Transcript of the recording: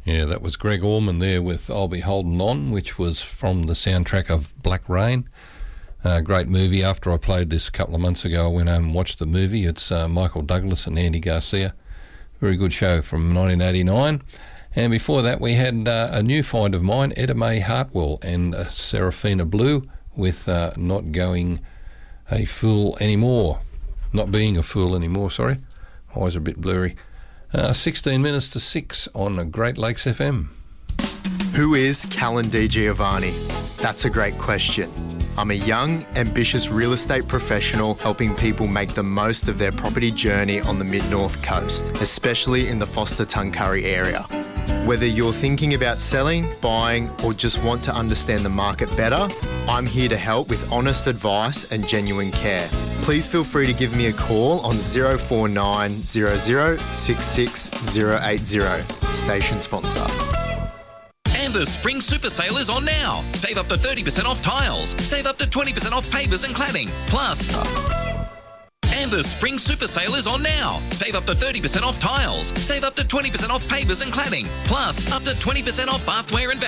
Yeah, that was Greg Allman there with I'll Be Holding On, which was from the soundtrack of Black Rain. Great movie. After I played this a couple of months ago, I went home and watched the movie. It's Michael Douglas and Andy Garcia. Very good show from 1989. And before that, we had a new find of mine, Etta Mae Hartwell and Serafina Blue with Not Going a Fool Anymore. Not Being a Fool Anymore, sorry. Eyes are a bit blurry. 16 minutes to 6 on Great Lakes FM. Who is Callan Di Giovanni? That's a great question. I'm a young, ambitious real estate professional helping people make the most of their property journey on the Mid-North Coast, especially in the Foster-Tuncurry area. Whether you're thinking about selling, buying, or just want to understand the market better, I'm here to help with honest advice and genuine care. Please feel free to give me a call on 049 00 66 080. Station sponsor. And the Spring Super Sale is on now. Save up to 30% off tiles. Save up to 20% off pavers and cladding. Plus... And the Spring Super Sale is on now. Save up to 30% off tiles. Save up to 20% off pavers and cladding. Plus, up to 20% off bathware and